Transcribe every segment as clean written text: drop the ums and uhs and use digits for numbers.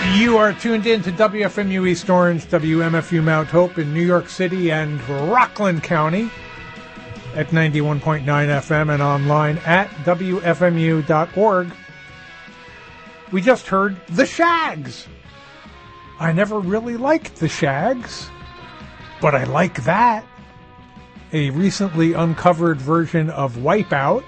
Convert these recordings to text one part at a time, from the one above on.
You are tuned in to WFMU East Orange, WMFU Mount Hope in New York City and Rockland County at 91.9 FM and online at WFMU.org. We just heard The Shags. I never really liked The Shags, but I like that. A recently uncovered version of Wipeout.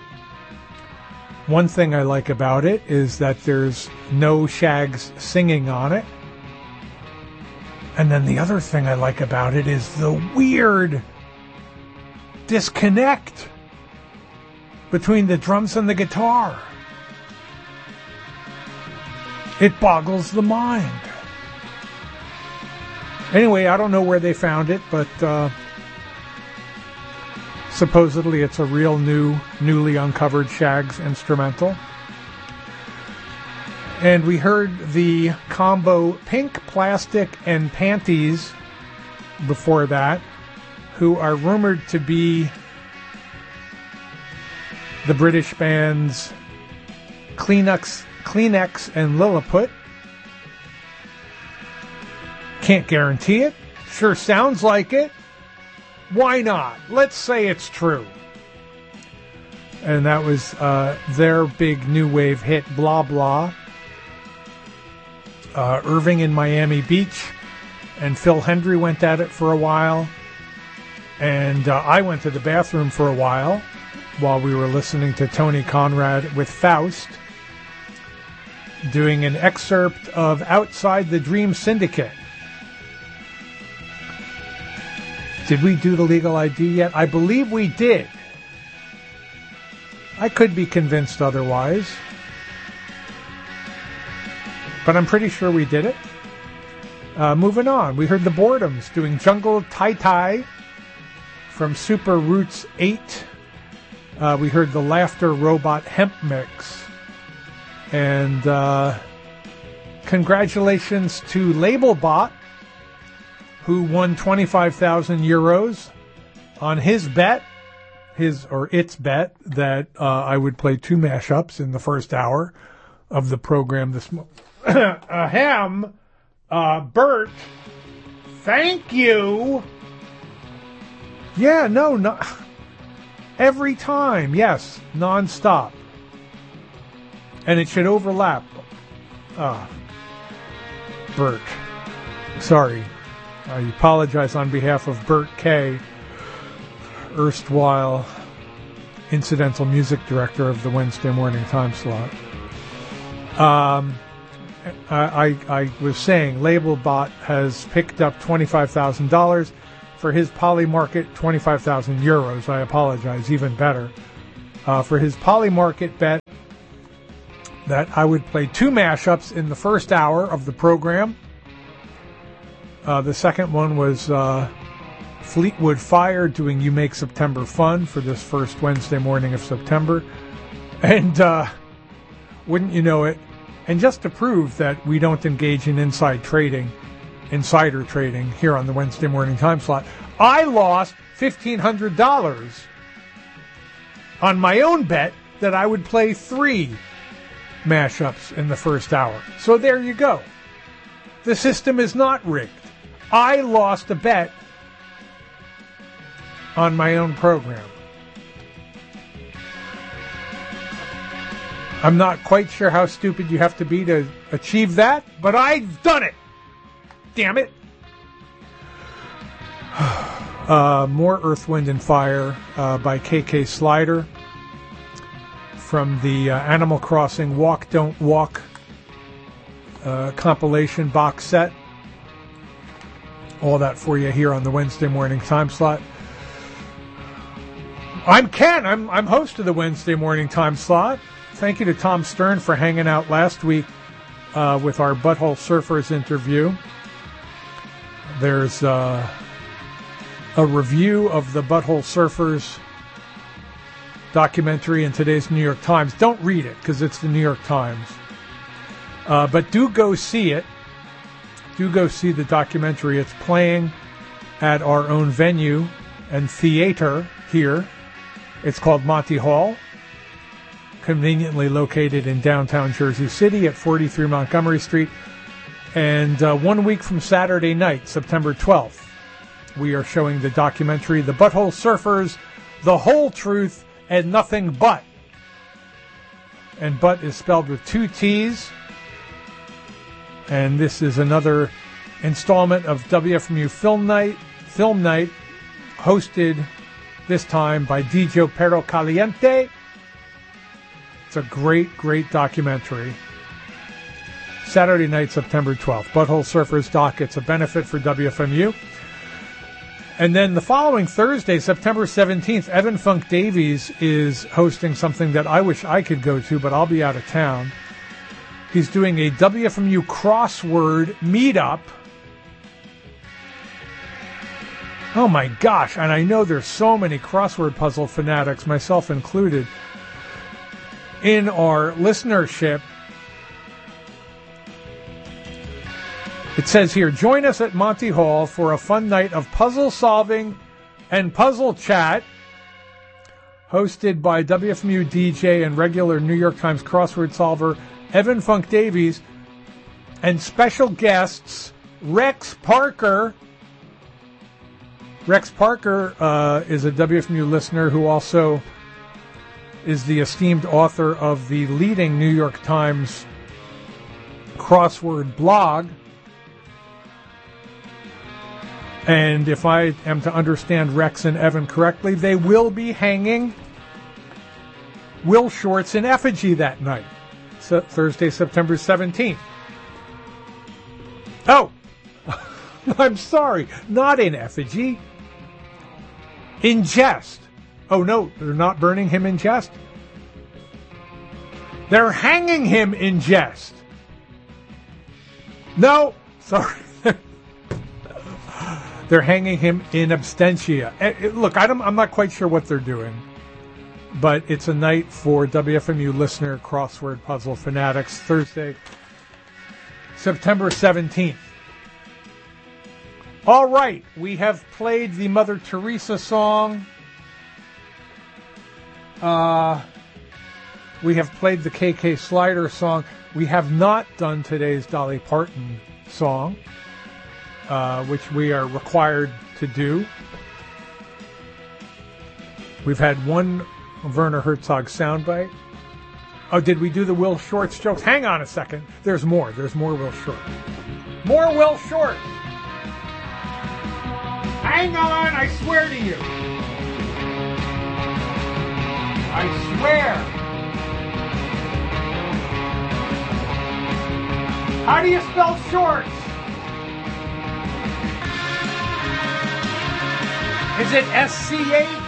One thing I like about it is that there's no Shags singing on it. And then the other thing I like about it is the weird disconnect between the drums and the guitar. It boggles the mind. Anyway, I don't know where they found it, but supposedly it's a real newly uncovered Shags instrumental. And we heard the combo Pink Plastic and Panties before that, who are rumored to be the British bands Kleenex and Lilliput. Can't guarantee it. Sure sounds like it. Why not? Let's say it's true. And that was their big new wave hit, Blah Blah. Irving in Miami Beach and Phil Hendry went at it for a while. And I went to the bathroom for a while we were listening to Tony Conrad with Faust doing an excerpt of Outside the Dream Syndicate. Did we do the legal ID yet? I believe we did. I could be convinced otherwise, but I'm pretty sure we did it. Moving on, we heard the Boredoms doing Jungle Tai Tai from Super Roots 8. We heard the Laughter Robot Hemp Mix. And congratulations to Labelbot, who won 25,000 euros on his bet, its bet, that I would play 2 mashups in the first hour of the program this morning. Bert, thank you. Yeah, no, every time, yes, nonstop. And it should overlap. Bert, sorry. I apologize on behalf of Bert K., erstwhile incidental music director of the Wednesday morning time slot. I was saying Labelbot has picked up $25,000 for his Polymarket, 25,000 euros. I apologize, even better. For his Polymarket bet that I would play 2 mashups in the first hour of the program. The second one was Fleetwood Fire doing You Make September Fun for this first Wednesday morning of September. And wouldn't you know it, and just to prove that we don't engage in insider trading here on the Wednesday morning time slot, I lost $1,500 on my own bet that I would play 3 mashups in the first hour. So there you go. The system is not rigged. I lost a bet on my own program. I'm not quite sure how stupid you have to be to achieve that, but I've done it. Damn it. More Earth, Wind, and Fire by KK Slider from the Animal Crossing Walk, Don't Walk compilation box set. All that for you here on the Wednesday morning time slot. I'm Ken. I'm host of the Wednesday morning time slot. Thank you to Tom Stern for hanging out last week with our Butthole Surfers interview. There's a review of the Butthole Surfers documentary in today's New York Times. Don't read it because it's the New York Times. But do go see it. Do go see the documentary. It's playing at our own venue and theater here. It's called Monty Hall, conveniently located in downtown Jersey City at 43 Montgomery Street. And 1 week from Saturday night, September 12th, we are showing the documentary The Butthole Surfers, The Whole Truth and Nothing But. And butt is spelled with 2 T's. And this is another installment of WFMU Film Night, hosted this time by DJ Perro Caliente. It's a great, great documentary. Saturday night, September 12th. Butthole Surfers doc. It's a benefit for WFMU. And then the following Thursday, September 17th, Evan Funk Davies is hosting something that I wish I could go to, but I'll be out of town. He's doing a WFMU crossword meetup. Oh my gosh, and I know there's so many crossword puzzle fanatics, myself included, in our listenership. It says here, join us at Monty Hall for a fun night of puzzle solving and puzzle chat, hosted by WFMU DJ and regular New York Times crossword solver Evan Funk Davies, and special guests Rex Parker. Rex Parker is a WFMU listener who also is the esteemed author of the leading New York Times crossword blog. And if I am to understand Rex and Evan correctly, they will be hanging Will Shortz in effigy that night, Thursday, September 17th. Oh, I'm sorry, not in effigy, in jest. Oh no, they're not burning him in jest. They're hanging him in jest. No, sorry. They're hanging him in absentia. Look, I'm not quite sure what they're doing, but it's a night for WFMU listener crossword puzzle fanatics, Thursday, September 17th. All right, we have played the Mother Teresa song. We have played the KK Slider song. We have not done today's Dolly Parton song, which we are required to do. We've had one Werner Herzog soundbite. Oh, did we do the Will Shortz jokes? Hang on a second. There's more. There's more Will Shortz. More Will Shortz. Hang on, I swear to you. I swear. How do you spell Shortz? Is it SCH?